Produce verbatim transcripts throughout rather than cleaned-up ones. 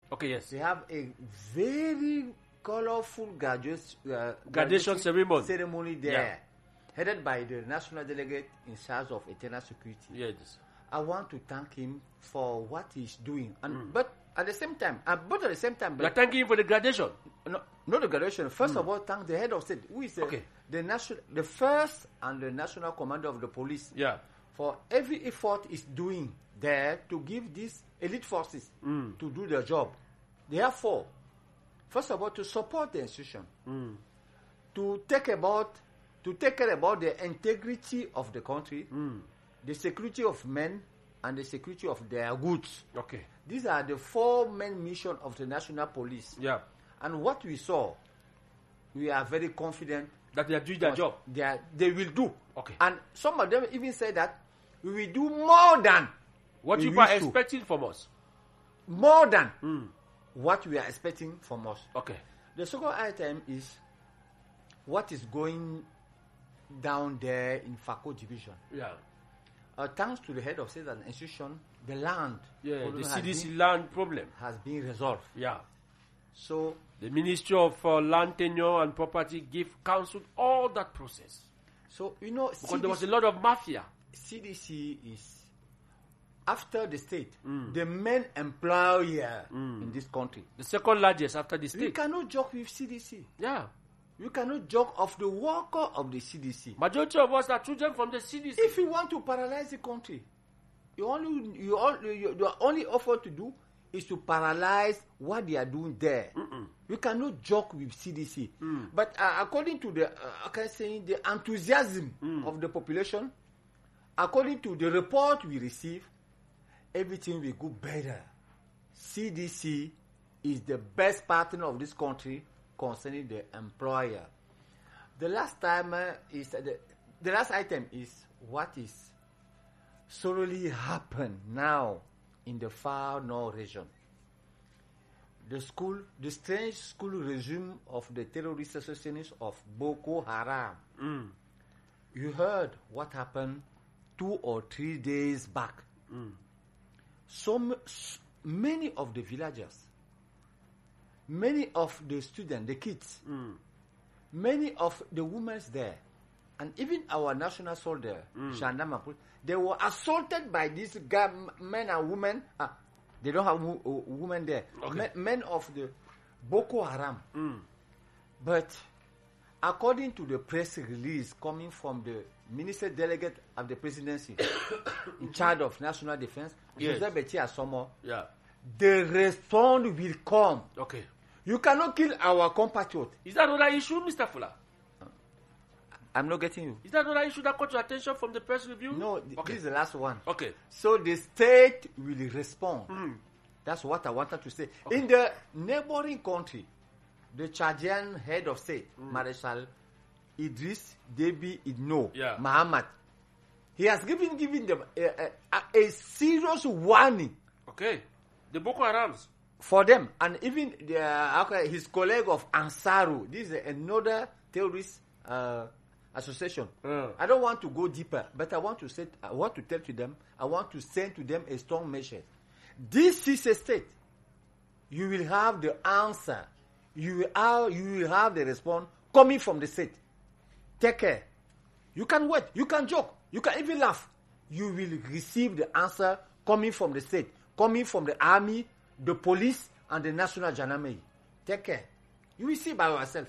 Okay, yes. They have a very colorful graduation, uh, Graduation ceremony. ceremony there, Yeah. headed by the national delegate in charge of internal security. Yes. I want to thank him for what he's doing, and but at the same time, uh, but at the same time, You are but thanking him for the graduation. no, not the graduation. First of all, thank the head of state, who is the, Okay. the national, the first and the national commander of the police, Yeah. for every effort is doing there to give these elite forces to do their job. Therefore, first of all, to support the institution, to take about, to take care about the integrity of the country, the security of men, and the security of their goods. Okay. These are the four main missions of the national police. Yeah. And what we saw, we are very confident That they are doing their that job. They, are, they will do. Okay. And some of them even say that we will do more than What we you are used to. expecting from us. more than what we are expecting from us. Okay. The second item is what is going down there in Fako division. Yeah. Uh, thanks to the head of state and institution, the land Yeah. problem The has, C D C been, land problem. has been resolved. Yeah. So The Ministry of uh, Land Tenure and Property gave counsel all that process. So, you know, Because there was a C D C, lot of mafia. C D C is, after the state, the main employer in this country. The second largest after the We state. cannot joke with C D C. Yeah. We cannot joke of the worker of the C D C. Majority of us are children from the C D C. If you want to paralyze the country, you only you all you, the only offer to do is to paralyze what they are doing there. We cannot joke with C D C. But uh, according to the uh, okay, saying the enthusiasm of the population, according to the report we receive, everything will go better. C D C is the best partner of this country concerning the employer. The last time uh, is uh, the, the last item is what is sorely happened now in the far north region. The school, the strange school regime of the terrorist assassins of Boko Haram. Mm. You heard what happened two or three days back. Mm. Some s- many of the villagers, many of the students, the kids, Mm. many of the women there, and even our national soldier, Shandama, they were assaulted by these ga- men and women. Ah, they don't have wo- wo- women there. Okay. Men, men of the Boko Haram. Mm. But according to the press release coming from the minister delegate of the presidency in charge of national defense, Yes. Joseph Beti Asomo, Yeah. the response will come. Okay. You cannot kill our compatriot. Is that another issue, Mister Fuller? I'm not getting you. Is that another issue that caught your attention from the press review? No, th- Okay. this is the last one. Okay. So the state will respond. Mm. That's what I wanted to say. In the neighboring country, the Chadian head of state, Marshal Idris Deby Itno Yeah. Muhammad, he has given given them a, a, a, a serious warning Okay. The Boko Harams. for them, and even the, uh, okay, his colleague of Ansaru. This is another terrorist uh, association. Mm. I don't want to go deeper, but I want to say, I want to tell to them, I want to send to them a strong message. This is a state. You will have the answer. You will have, you will have the response coming from the state. Take care. You can wait. You can joke. You can even laugh. You will receive the answer coming from the state, coming from the army, the police, and the national gendarmerie. Take care. You will see by yourself.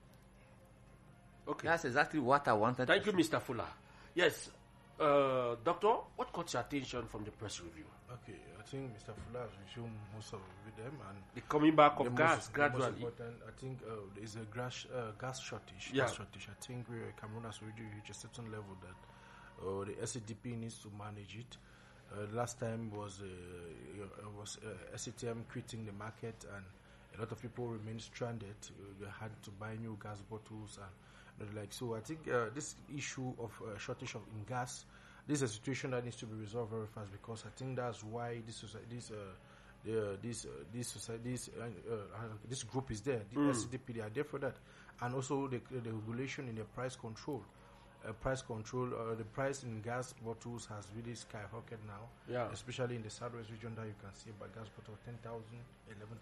Okay. That's exactly what I wanted. Thank to you, Mister Fuller. Yes. Uh, doctor, what caught your attention from the press review? Okay, I think Mister Fuller has resumed most of with them, and The coming back the of most- gas the most gradually. important, I think uh, there is a gas, uh, gas shortage. Yeah. Gas shortage. I think we, Cameroon has already reached a certain level that uh, the S A D P needs to manage it. Uh, last time was uh, uh, was uh, S A T M quitting the market, and a lot of people remained stranded. Uh, they had to buy new gas bottles and uh, like so. I think uh, this issue of uh, shortage of in gas. This is a situation that needs to be resolved very fast, because I think that's why this society, this uh, the, this uh, this society, this uh, uh, this group is there. The S C D P, they are there for that, and also the, the regulation in the price control. Uh, price control, uh, the price in gas bottles has really skyrocketed now, Yeah. especially in the southwest region. That you can see, by gas bottle ten thousand, eleven